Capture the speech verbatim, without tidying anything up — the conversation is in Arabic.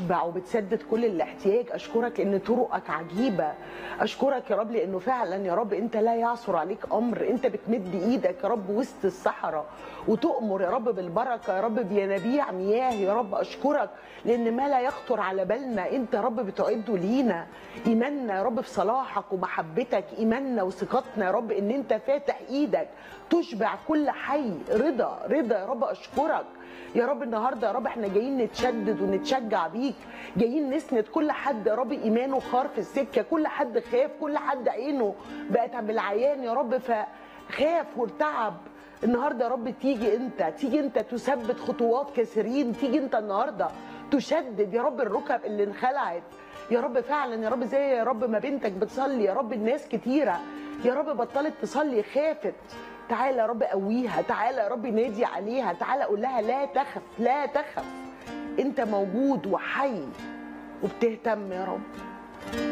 بتشبع وبتسدد كل الاحتياج. اشكرك ان طرقك عجيبه. اشكرك يا رب لانه فعلا يا رب انت لا يعثر عليك امر. انت بتمد ايدك يا رب وسط الصحراء وتؤمر يا رب بالبركه يا رب بينابيع مياه. يا رب اشكرك لان ما لا يخطر على بالنا انت يا رب بتعده لينا. ايماننا يا رب في صلاحك ومحبتك، ايماننا وثقتنا يا رب ان انت فاتح ايدك تشبع كل حي. رضا رضا يا رب. اشكرك يا رب النهارده يا رب احنا جايين نتشدد ونتشجع بيك، جايين نسند كل حد يا رب ايمانه خار في السكه، كل حد خاف، كل حد عينه بقت بالعيان يا رب فخاف وارتعب. النهارده يا رب تيجي انت، تيجي انت تثبت خطوات كثيرين، تيجي انت النهارده تشدد يا رب الركب اللي انخلعت. يا رب فعلا يا رب زي يا رب ما بنتك بتصلي يا رب الناس كتيره يا رب بطلت تصلي، خافت. تعالى يا رب قويها، تعالى يا رب نادي عليها، تعالى قول لها لا تخف لا تخف، انت موجود وحي وبتهتم يا رب.